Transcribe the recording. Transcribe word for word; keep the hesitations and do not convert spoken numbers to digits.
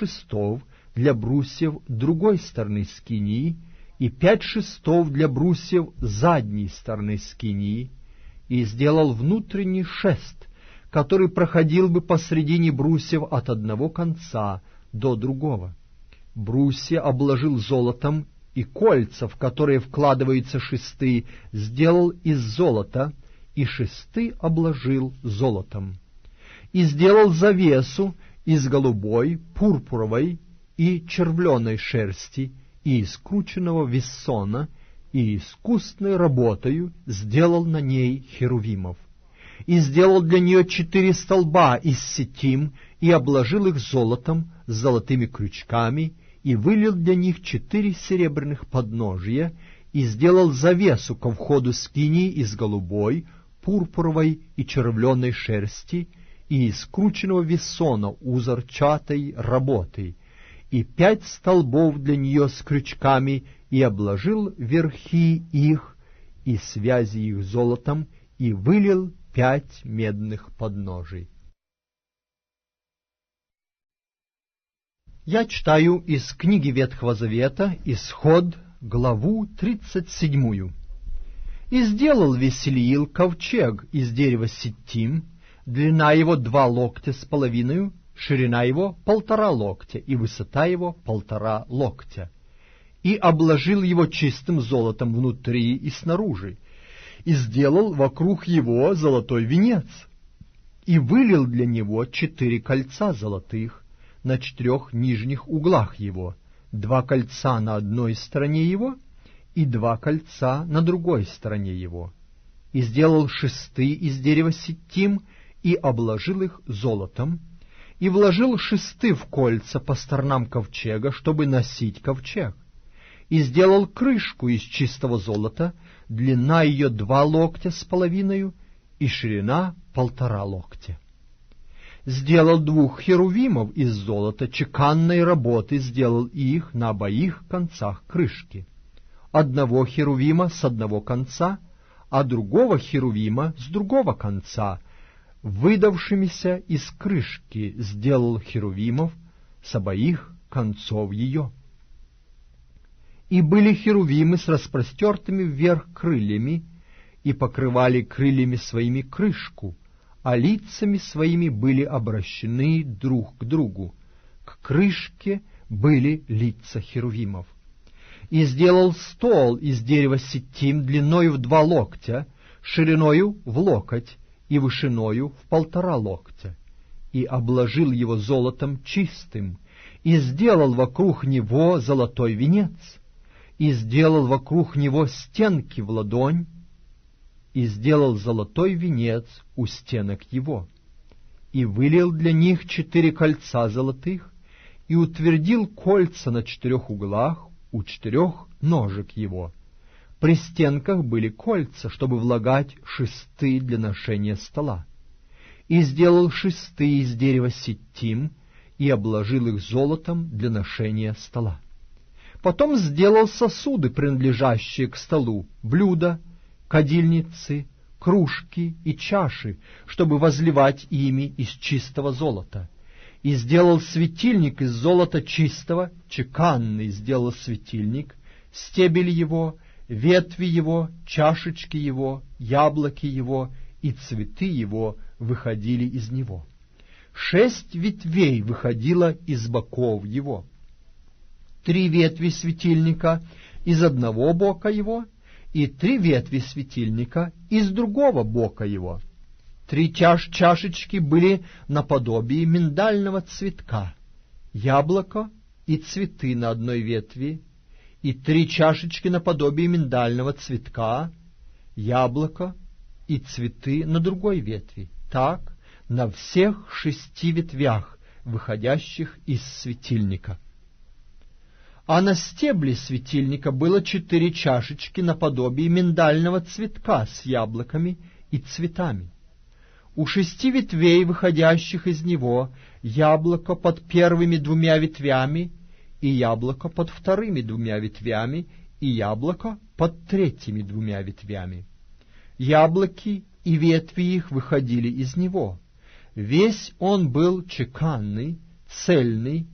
шестов для брусьев другой стороны скинии, и пять шестов для брусьев задней стороны скинии, и сделал внутренний шест, который проходил бы посредине брусьев от одного конца до другого. Брусья обложил золотом, и кольца, в которые вкладываются шесты, сделал из золота, и шесты обложил золотом. И сделал завесу из голубой, пурпуровой и червленой шерсти, и из крученного вессона, и искусной работою сделал на ней херувимов. И сделал для нее четыре столба из сетим, и обложил их золотом с золотыми крючками, и вылил для них четыре серебряных подножия, и сделал завесу ко входу скинии из голубой, пурпуровой и червленой шерсти, и из крученного вессона узорчатой работы, и пять столбов для нее с крючками, и обложил верхи их и связи их золотом, и вылил пять медных подножий. Я читаю из книги Ветхого Завета, Исход, главу тридцать седьмую. «И сделал Веселиил ковчег из дерева ситим, длина его два локтя с половиной, ширина его полтора локтя, и высота его полтора локтя. И обложил его чистым золотом внутри и снаружи, и сделал вокруг его золотой венец, и вылил для него четыре кольца золотых на четырех нижних углах его, два кольца на одной стороне его и два кольца на другой стороне его. И сделал шесты из дерева ситим, и обложил их золотом, и вложил шесты в кольца по сторонам ковчега, чтобы носить ковчег. И сделал крышку из чистого золота, длина ее два локтя с половиной, и ширина полтора локтя. Сделал двух херувимов из золота, чеканной работы сделал их на обоих концах крышки. Одного херувима с одного конца, а другого херувима с другого конца, выдавшимися из крышки сделал херувимов с обоих концов ее. И были херувимы с распростертыми вверх крыльями, и покрывали крыльями своими крышку, а лицами своими были обращены друг к другу. К крышке были лица херувимов. И сделал стол из дерева ситим длиною в два локтя, шириною в локоть и вышиною в полтора локтя, и обложил его золотом чистым, и сделал вокруг него золотой венец, и сделал вокруг него стенки в ладонь, и сделал золотой венец у стенок его, и вылил для них четыре кольца золотых, и утвердил кольца на четырех углах у четырех ножек его. При стенках были кольца, чтобы влагать шесты для ношения стола. И сделал шесты из дерева ситим, и обложил их золотом для ношения стола. Потом сделал сосуды, принадлежащие к столу, блюда, кадильницы, кружки и чаши, чтобы возливать ими из чистого золота. И сделал светильник из золота чистого, чеканный сделал светильник, стебель его, ветви его, чашечки его, яблоки его и цветы его выходили из него. Шесть ветвей выходило из боков его. Три ветви светильника из одного бока его, и три ветви светильника из другого бока его. Три чаш чашечки были наподобие миндального цветка, яблоко и цветы на одной ветви, и три чашечки наподобие миндального цветка, яблоко и цветы на другой ветви. Так на всех шести ветвях, выходящих из светильника. А на стебле светильника было четыре чашечки наподобие миндального цветка с яблоками и цветами. У шести ветвей, выходящих из него, яблоко под первыми двумя ветвями, и яблоко под вторыми двумя ветвями, и яблоко под третьими двумя ветвями. Яблоки и ветви их выходили из него. Весь он был чеканный, цельный,